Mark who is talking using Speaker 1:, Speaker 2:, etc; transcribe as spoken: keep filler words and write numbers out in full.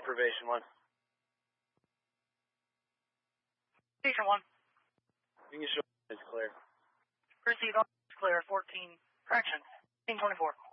Speaker 1: probation one.
Speaker 2: Station one.
Speaker 1: You can show it's clear.
Speaker 2: Proceed on clear, fourteen, correction, fifteen twenty-four.